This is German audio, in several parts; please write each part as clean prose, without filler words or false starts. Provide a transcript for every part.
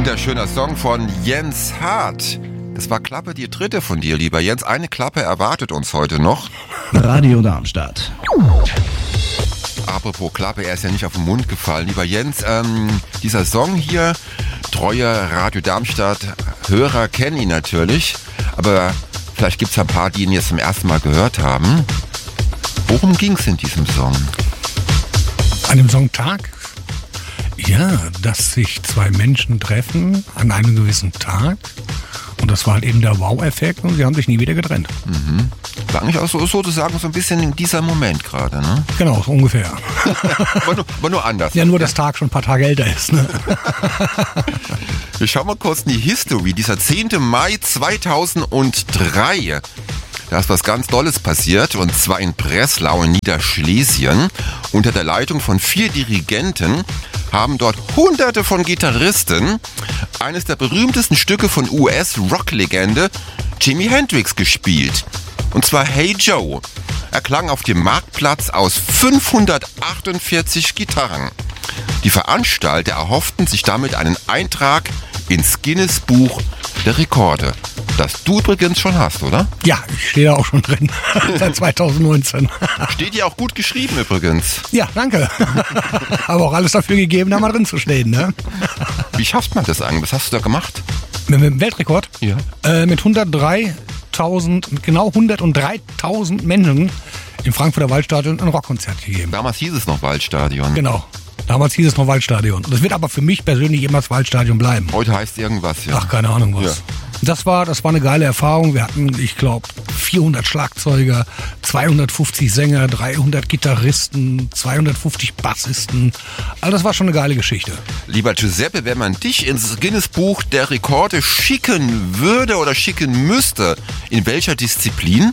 Wunderschöner Song von Jens Hart. Das war Klappe die dritte von dir, lieber Jens. Eine Klappe erwartet uns heute noch. Radio Darmstadt. Apropos Klappe, er ist ja nicht auf den Mund gefallen. Lieber Jens, dieser Song hier, treue Radio Darmstadt Hörer kennen ihn natürlich, aber vielleicht gibt es ein paar, die ihn jetzt zum ersten Mal gehört haben. Worum ging es in diesem Song? An dem Songtag? Ja, dass sich zwei Menschen treffen an einem gewissen Tag. Und das war halt eben der Wow-Effekt und sie haben sich nie wieder getrennt. Mhm. War eigentlich auch sozusagen so ein bisschen in dieser Moment gerade, ne? Genau, so ungefähr. aber nur anders. Ja, nur dass Tag schon ein paar Tage älter ist, ne? Wir schauen mal kurz in die History. Dieser 10. Mai 2003. Da ist was ganz Tolles passiert, und zwar in Breslau in Niederschlesien. Unter der Leitung von 4 Dirigenten haben dort Hunderte von Gitarristen eines der berühmtesten Stücke von US-Rock-Legende Jimi Hendrix gespielt. Und zwar Hey Joe. Er klang auf dem Marktplatz aus 548 Gitarren. Die Veranstalter erhofften sich damit einen Eintrag ins Guinness-Buch der Rekorde. Das du übrigens schon hast, oder? Ja, ich stehe da auch schon drin. Seit 2019. Steht ja auch gut geschrieben übrigens. Ja, danke. Habe auch alles dafür gegeben, da mal drin zu stehen, ne? Wie schafft man das eigentlich? Was hast du da gemacht? Mit dem Weltrekord? Ja. Mit 103.000 Menschen im Frankfurter Waldstadion ein Rockkonzert gegeben. Damals hieß es noch Waldstadion. Genau. Damals hieß es noch Waldstadion. Das wird aber für mich persönlich immer das Waldstadion bleiben. Heute heißt irgendwas, ja. Ach, keine Ahnung was. Ja. Das war eine geile Erfahrung. Wir hatten, ich glaube, 400 Schlagzeuger, 250 Sänger, 300 Gitarristen, 250 Bassisten. Also das war schon eine geile Geschichte. Lieber Giuseppe, wenn man dich ins Guinness-Buch der Rekorde schicken würde oder schicken müsste, in welcher Disziplin?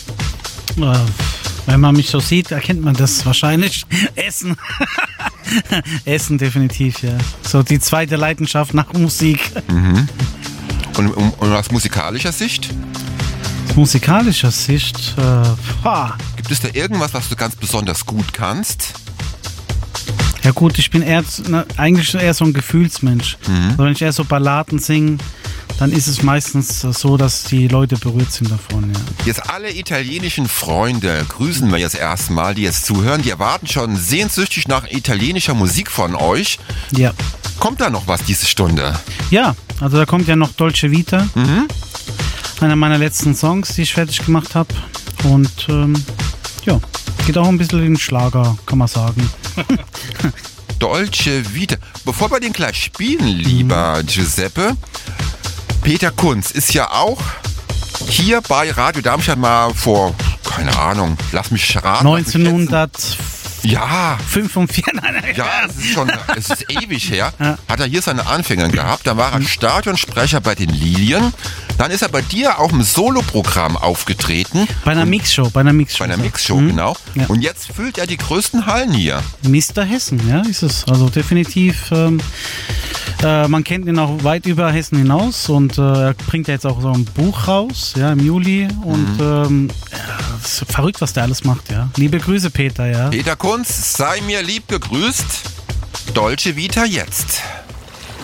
Wenn man mich so sieht, erkennt man das wahrscheinlich. Essen. Essen definitiv, ja. So die zweite Leidenschaft nach Musik. Mhm. Und aus musikalischer Sicht? Aus musikalischer Sicht? Gibt es da irgendwas, was du ganz besonders gut kannst? Ja gut, ich bin eigentlich eher so ein Gefühlsmensch. Also wenn ich eher so Balladen singe, dann ist es meistens so, dass die Leute berührt sind davon. Ja. Jetzt alle italienischen Freunde grüßen wir jetzt erstmal, die jetzt zuhören. Die erwarten schon sehnsüchtig nach italienischer Musik von euch. Ja. Kommt da noch was diese Stunde? Ja, also da kommt ja noch Dolce Vita. Einer meiner letzten Songs, die ich fertig gemacht habe. Und ja, geht auch ein bisschen in den Schlager, kann man sagen. Dolce Vita. Bevor wir den gleich spielen, lieber Giuseppe, Peter Kunz ist ja auch hier bei Radio Darmstadt mal vor, keine Ahnung, lass mich raten. 1945. Ja. 45. Ja, es ist ewig her. Ja. Hat er hier seine Anfänge gehabt. Dann war er Stadionsprecher bei den Lilien. Dann ist er bei dir auch im Soloprogramm aufgetreten. Bei einer Mixshow. Bei einer Mixshow, genau. Ja. Und jetzt füllt er die größten Hallen hier. Mr. Hessen, ja, ist es. Also definitiv, man kennt ihn auch weit über Hessen hinaus. Und er bringt ja jetzt auch so ein Buch raus, ja, im Juli. Und es ist verrückt, was der alles macht, ja. Liebe Grüße, Peter, ja. Peter Kunz, sei mir lieb gegrüßt. Dolce Vita jetzt.